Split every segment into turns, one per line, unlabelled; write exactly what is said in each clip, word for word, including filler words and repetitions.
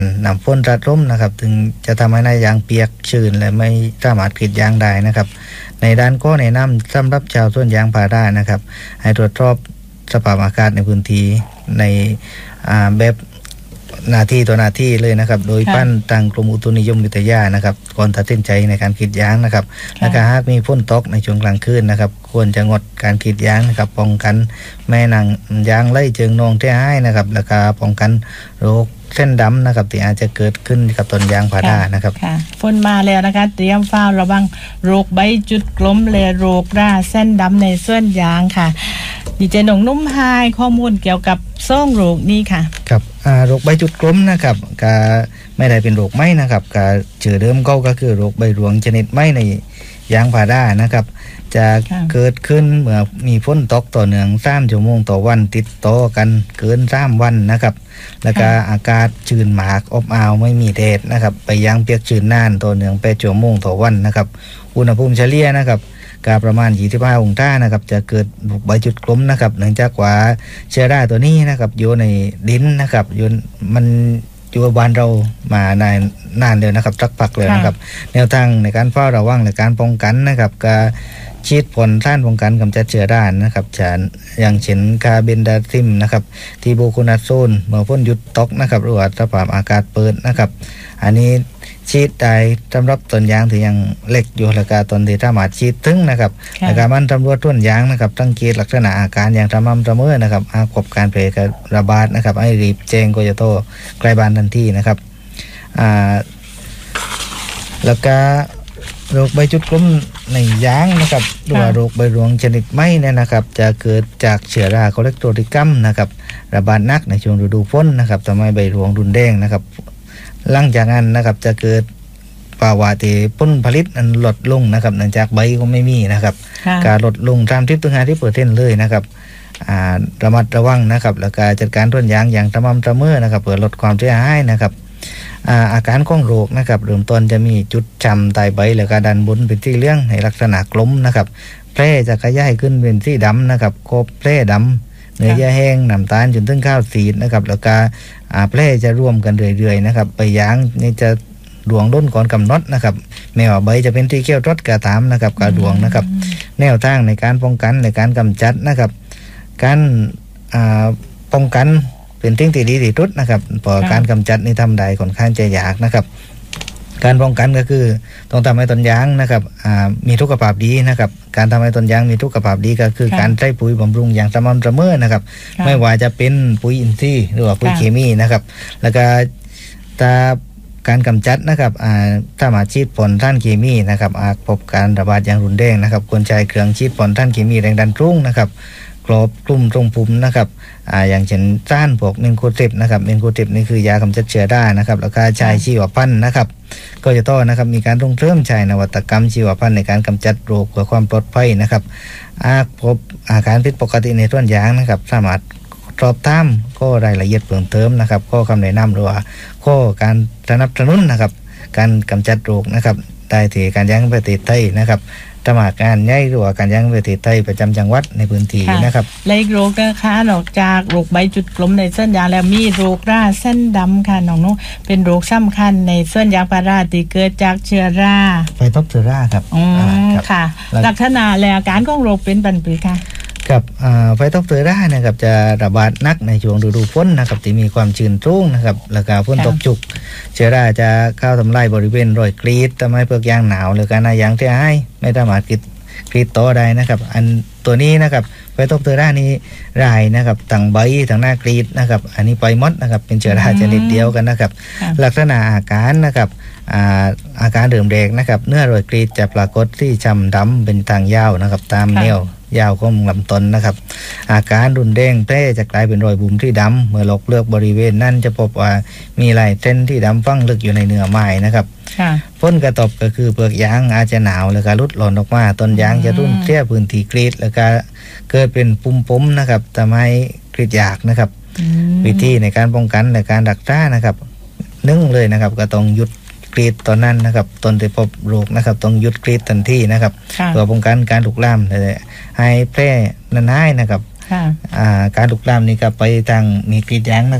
นำพ่นรัดร่มนะครับถึงจะทำให้หน้ายางเปียกชื้นและไม่สามารถกรีดยางได้นะครับในด้านก็แนะนำสำหรับชาวสวนยางพารานะครับให้ตรวจสอบสภาพอากาศในพื้นที่ในแบบนาทีต่อนาทีเลยนะครับโดยปั้นทางกรมอุตุนิยมวิทยานะครับก่อนตัดสินใจในการกรีดยางนะครับและหากมีฝนตกในช่วงกลางคืนนะครับควรจะงดการกรีดยางนะครับป้องกันแม่หนังยางไล่เจิงนองที่ให้นะครับแล้วก็ป้องกันโรคเส้นดำนะครับที่อาจจะเกิดขึ้นกับต้นยางพารานะครับ
ฝนมาแล้วนะคะเตรียมเฝ้าระวังโรคใบจุดกลมและโรคราเส้นดำในส่วนยางค่ะดีเจหนงนุ่มไฮข้อมูลเกี่ยวกับซ่องโรคนี้ค่ะ
ครับโรคใบจุดกลมนะครับก็ไม่ได้เป็นโรคไหม้นะครับก็ชื่อเดิมก็ก็คือโรคใบรวงชนิดไหม้ในยางพารานะครับจะเกิดขึ้นเมื่อมีฝนตกต่อเนื่องสามชั่วโมงต่อวันติดต่อกันเกินสามวันนะครับแล้วก็อากาศชื้นหมากอบอ้าวไม่มีแดดนะครับไปยังเปียกชื้นนานต่อเนื่องแปดชั่วโมงต่อวันนะครับอุณหภูมิเฉลี่ยนะครับกาประมาณยี่สิบห้าองศานะครับจะเกิดใบจุดกลมนะครับเนื่องจากว่าเชื้อราตัวนี้นะครับอยู่ในดินนะครับอยู่มันอยู่บ้านเรามานานนานเลยนะครับสักพักเลยนะครับแนวทางในการเฝ้าระวังและการป้องกันนะครับก็ฉีดพ่นสารป้องกันกำจัดเชื้อรานะครับอย่างเช่นคาร์เบนดาซิมนะครับทีโบคูนาโซนเมื่อฝนหยุดตกนะครับหรือว่าสภาพอากาศเปิดนะครับอันนี้ฉีดได้สำหรับต้นยางที่ยังเล็กอยู่แล้วก็ต้นที่สามารถฉีดถึงนะครับแล้วก็มันตำรวจต้นยางนะครับสังเกตลักษณะอาการอย่างสม่ำเสมอนะครับหากพบการแพร่ระบาดนะครับให้รีบแจ้งกยทใกล้บ้านทันทีนะครับอ่าแล้วก็โรคใบจุดกลมในยางนะครับหรือว่าโรคใบรวงชนิดไหม้เนี่ยนะครับจะเกิดจากเชื้อราคอเลสโตริกัมนะครับระบาดหนักในช่วงฤดูฝนนะครับทำให้ใบรวงรุนแรงนะครับหลังจากนั้นนะครับจะเกิดภาวะที่ผลผลิตนั้นลดลงนะครับเนื่องจากใบก็ไม่มีนะครับการลดลงตามทิศทางที่เปิดเส้นเลยนะครับระมัดระวังนะครับแล้วก็จัดการต้นยางอย่างสม่ำเสมอนะครับเพื่อลดความเสียหายนะครับอาอาการของโรคนะครับเริ่มต้นจะมีจุดจำใต้ใบแล้วก็ด้านบนเป็นสีเหลืองในลักษณะกลมนะครับแพร่จะขยายขึ้นเป็นสีดำนะครับครบแพร่ดำเนื้อเยื่อแห้งน้ำตาลจนถึงข้าวสีดนะครับแล้วก็แพร่จะร่วมกันเรื่อยๆนะครับใบยางนี่จะดวงด้นก่อนกำหนดนะครับแม้ว่าใบจะเป็นที่เขี้ยวรดกระตามนะครับกระดวงนะครับแนวทางในการป้องกันในการกำจัดนะครับการป้องกันเป็นสิ่งที่ดีที่สุดนะครับพอการกำจัดนี่ทำได้ค่อนข้างจะยากนะครับการป้องกันก็คือต้องทำให้ต้นยางนะครับมีสุขภาพดีนะครับการทำให้ต้นยางมีสุขภาพดีก็คือการใช้ปุ๋ยบำรุงอย่างสม่ำเสมอนะครับไม่ว่าจะเป็นปุ๋ยอินทรีย์หรือว่าปุ๋ยเคมีนะครับแล้วก็ถ้าการกำจัดนะครับถ้ามาฉีดพ่นท่านเคมีนะครับหากพบการระบาดอย่างรุนแรงนะครับควรใช้เครื่องฉีดพ่นท่านเคมีแรงดันรุ่งนะครับกรอบกลุ่มตรงปุ่มนะครับอ่าอย่างเช่นต้านพวกเมนโคติปนะครับเมนโคติปนี่คือยากำจัดเชื้อรานะครับแล้วก็ใช้ชีวพันธุ์นะครับก็จะต้องนะครับมีการส่งเสริมใช้นวัตกรรมชีวพันธุ์ในการกำจัดโรคเพื่อความปลอดภัยนะครับหากพบอาการผิดปกติในต้นยางนะครับสามารถสอบถามก็รายละเอียดเพิ่มเติมนะครับข้อคำแนะนำหรือว่าข้อการสนับสนุนนะครับการกำจัดโรคนะครับได้ที่การยางประเทศไทยนะครับสมัครงานใหญ่หรือว่าการยางประเทศไทยประจำจังหวัดในพื้นที่นะครับ
และอีกโรคนะคะนอกจากโรคใบจุดกลมในเส้นยางแล้วมีโรคราเส้นดำค่ะน้องนุ๊กเป็นโรคสำคัญในเส้นยางพาราที่เกิดจากเชื้อรา
ไฟท็อปเชื้อราครับ
อ๋อค่ะลักษณะและอาการของโรคเป็นปันปือค่ะ
กับไฟท็อปเชื้อรานะครับจะระบาดนักในช่วงฤดูฝนนะครับที่มีความชื้นสูงนะครับแล้วก็ฝนตกชุกเชื้อราจะเข้าทำลายบริเวณรอยกรีดทำให้เปลือกยางหนาวหรือการหน้ายางเสียหายไม่สามารถกรีดกรีดต่อได้นะครับอันตัวนี้นะครับไฟท็อปเชื้อรานี้รายนะครับทั้งใบทั้งหน้ากรีดนะครับอันนี้ไปมดนะครับเป็นเชื้อราชนิดเดียวกันนะครับลักษณะอาการนะครับอาอาการเดิมแดงนะครับเนื้อรอยกรีดจะปรากฏที่ช้ำดำเป็นทางยาวนะครับตามแนวยาวของลำต้นนะครับอาการรุนแรงแพร่จะกลายเป็นรอยบุ๋มที่ดำเมื่อลอกเลือกบริเวณนั่นจะพบว่ามีลายเส้นที่ดำฝังลึกอยู่ในเนื้อไม้นะครับผลกระทบก็คือเปลือกยางอาจจะหนาวแล้วก็รุดหล่นออกมาต้นยางจะรุ่นเสียพื้นที่กรีดแล้วก็เกิดเป็นปุ่มปุ่มนะครับทำให้กรีดยากนะครับวิธีในการป้องกันในการรักษานะครับนึ่งเลยนะครับก็ต้องหยุดกรีดตอนนั้นนะครับตอนที่พบโรคนะครับต้องหยุดกรีดทันทีนะครับเพื่อป้องกันการลุกลามให้แพร่นั้นหายนะครับการลุกลามนี่ก็ไปทางมีกรีดยางนะครับ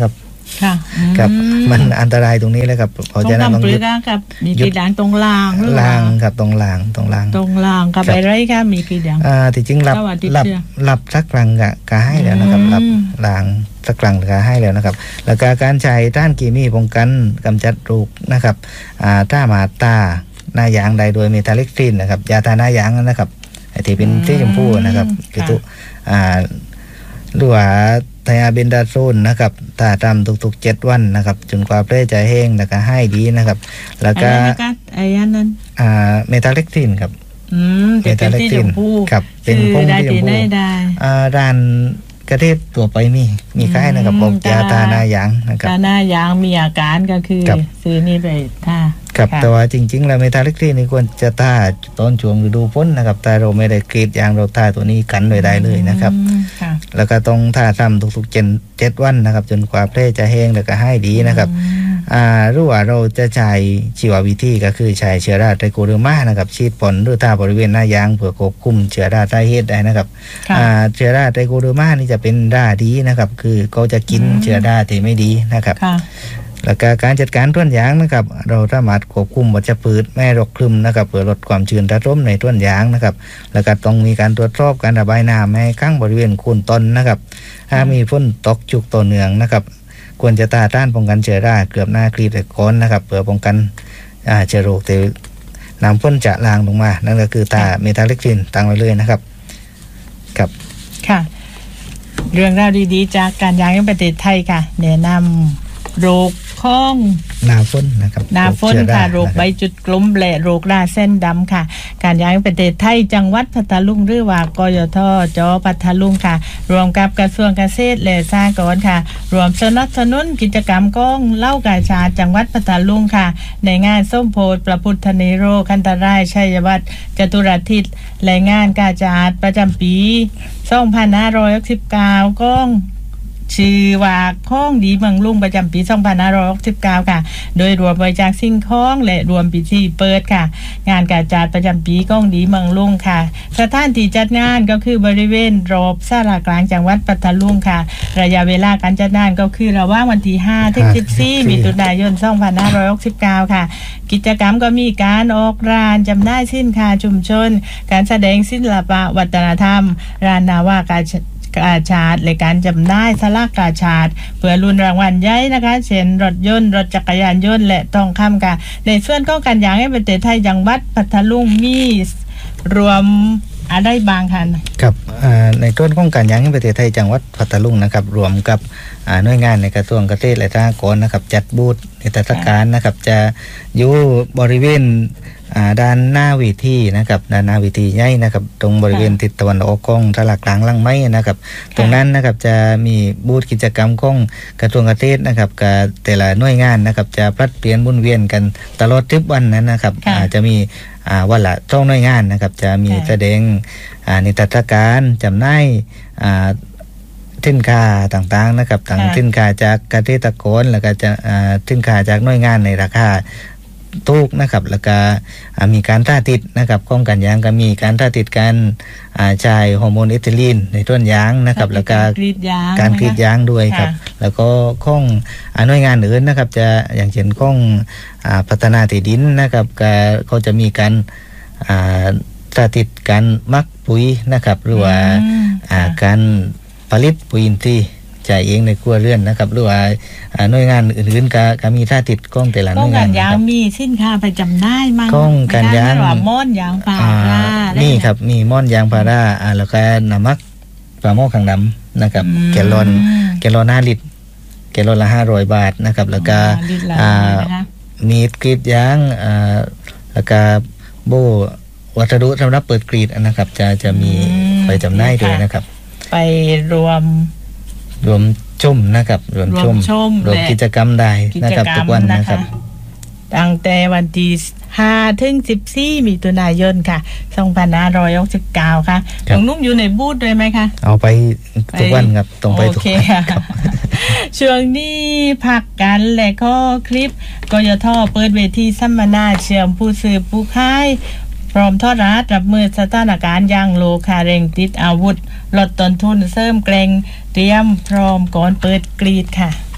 ครับมันอันตรายตรงนี้เลยครับเพราะฉะนั้นต้องหยุด
กับมีกีดด่างตรงล่าง
ล่างครับตรงล่างตรงล่าง
ตรงล่างกับอะไรครับมีกีดด่าง
อ่าที่จริงหลับหลับหลับสักครั้งก็ให้แล้วนะครับหลับล่างสักครั้งก็ให้แล้วนะครับแล้วก็การใช้ต้านเคมีป้องกันกำจัดโรคนะครับอ่าถ้ามาตาหน้ายางใดโดยเมทาเล็กซินนะครับยาทาหน้ายางนะครับไอ้ที่เป็นสีชมพูนะครับคือตัวอ่าหรือว่าไทอาเบนดาโซนนะครับถ้าทำทุกๆเจ็ดวันนะครับจนกว่าเพลจะแห้งแล้วก็ให้ดีนะครับแล้วก็
ไอ้ยันนั้น
อ่าเมทาเล็กซินครับ
เมทาเล็กซิน
ครับเป็นพงที่ชมพูอ่าด้านกระเทศตัวไปมีมีค่ายนะครับบอกยาตาหน้ายางนะครับ
ตาหน้ายางมีอาการก็คือซื้อนี่ไปท่า
ครับแต่ว่าจริงๆแล้วเมทาเล็กซินนี่ควรจะท่าต้นช่วงฤดูฝนนะครับแต่เราไม่ได้กรีดยางเราท่าตัวนี้กันโดยได้เลยนะครับแล้วก็ต้องท่าซ้ำทุกๆเจ็ดเจ็ดวันนะครับจนกว่าเพลจะแห้งแล้วก็ให้ดีนะครับอ่ารู้ว่าเราจะใช้ชีววิธีก็คือใช้เชื้อราไตรโคเดอร์มานะครับฉีดพ่นหรือท่าบริเวณหน้ายางเพื่อควบคุมเชื้อราใต้เหตุได้นะครับอ่าเชื้อราไตรโคเดอร์มานี่จะเป็นราดีนะครับคือเขาจะกินเชื้อราที่ไม่ดีนะครับแล้วก็การจัดการต้นยางนะครับเราสามารถควบคุมวัชพืชไม่รกคลุมนะครับเพื่อลดความชื้นสะสมในต้นยางนะครับแล้วก็ต้องมีการตรวจสอบการระบายน้ำให้ข้างบริเวณโคนต้นนะครับถ้ามีฝนตกชุกต่อเนื่องนะครับควรจะต้านต้านป้องกันเชื้อราเกือบหน้ากรีดก้อนนะครับเพื่อป้องกันเชื้อโรคที่นำฝนจะลางลงมานั่นก็คือตาเมทาเล็กซินตั้งไว้เลยนะครับครับ
ค่ะเรื่องราวดีๆจากการยางในประเทศไทยค่ะแนะนำโรคข้อง
นาฝนนะครับ
นาฝนค่ะโรคใบจุดกลมและโรคราเส้นดำค่ะการยางประเทศไทยจังหวัดพัทลุงหรือว่ากยทจพัทลุงค่ะรวมกับกระทรวงเกษตรและสหกรณ์ค่ะรวมสนับสนุนกิจกรรมก้องเล่ากาชาจังหวัดพัทลุงค่ะในงานส้มโพธิ์พระพุทธเนโรคันตรายชัยวัฒน์จตุรทิศและงานกาชาดประจำปีสองพันห้าร้อยหกสิบเก้าก้องชื่อว่าข้องดีเมืองลุงประจำปีสองพันห้าร้อยหกสิบเก้าค่ะโดยรวมบริจาคสิ่งของและรวมพิธีเปิดค่ะงานการจัดประจำปีข้องดีเมืองลุงค่ะสถานที่จัดงานก็คือบริเวณรอบศาลากลางจังหวัดพัทลุงค่ะระยะเวลาการจัดงานก็คือระหว่างวันที่ห้าถึงสิบสี่มิถุนายนสองพันห้าร้อยหกสิบเก้าค่ะกิจกรรมก็มีการออกร้านจำหน่ายสินค้าชุมชนการแสดงศิลปะวัฒนธรรมร้านนาวากากาชาดและการจำหน่ายสลากกาชาดเพื่อลุ้นรางวัลใหญ่นะคะเช่นรถยนต์รถจักรยานยนต์และทองคำค่ะในส่วนของการยางในประเทศไทยจังหวัดพัทลุงมีรวมอะไรบางค่ะ
ครับในต้นของการยางในประเทศไทยจังหวัดพัทลุงนะครับรวมกับหน่วยงานในกระทรวงเกษตรและสหกรณ์นะครับจัดบูธนิทรรศการนะครับจะอยู่บริเวณด้านหน้าเวทีนะครับด้านหน้าเวทีใหญ่นะครับตรงบริเวณทิศตะวันออกของตลาดกลางลังไม้นะครับตรงนั้นนะครับจะมีบูธกิจกรรมของกระทรวงเกษตรนะครับกับแต่ละหน่วยงานนะครับจะผลัดเปลี่ยนหมุนเวียนกันตลอดทุกวันนั้นนะครับจะมีวันละสองหน่วยงานนะครับจะมีแสดงนิทรรศการจำหน่ายสินค้าต่างๆนะครับทั้งสินค้าจากเกษตรกรแล้วก็จะสินค้าจากหน่วยงานในราคาถูกนะครับแล้วก็มีการท่าติดนะครับข้องกันยางก็มีการท่าติดการใช้ฮอร์โมนเอทิลีนในต้นยางนะครับแล้วก็การกรีดยางด้วยครับแล้วก็ข้องหน่วยงานอื่นนะครับจะอย่างเช่นข้องพัฒนาที่ดินนะครับก็จะมีการท่าติดการมักปุ๋ยนะครับหรือว่าการผลิตปุ๋ยอินทรีย์จ่ายเองในครัวเรือนนะครับหรือว่าหน่วยงานอื่นๆก็มีท่าติดกล้องแต่ละหน่วยงาน
กล้องกันยางมีสินค้าไปจำหน่ายมั้ง
กล้องกันยาง
ม่อนยางพารา
นี่ครับมีม่อนยางพาราแล้วก็น้ำมักปลาหม้อขังดำนะครับแกลลอนแกลลอนห้าลิตรแกลลอนละห้าร้อยบาทนะครับแล้วก็มีกรีดยางแล้วก็โบวัสดุสำหรับเปิดกรีดนะครับจะจะมีไปจำหน่ายด้วยนะครับ
ไปรวม
รวมชมนะครับรวมชมรวมกิจกรรมได้นะครับทุกวันนะครับ
ตั้งแต่วันที่ห้าถึงสิบสี่มิถุนายนค่ะสองพันห้าร้อยหกสิบเก้าค่ะน้องนุ่มอยู่ในบูธด้วยไหมคะ
เอาไปทุกวันครับตรงไปทุกวันครับ
ช่วงนี้พักกันและก็คลิปกยทเปิดเวทีสัมมนาเชื่อมผู้ซื้อผู้ขายพร้อมทอดรัดรับมือสถานการณ์อย่างโลคาเร่งติดอาวุธลดต้นทุนเสริมเกรงเตรียมพร้อมก่อนเปิดกรีดค่ะ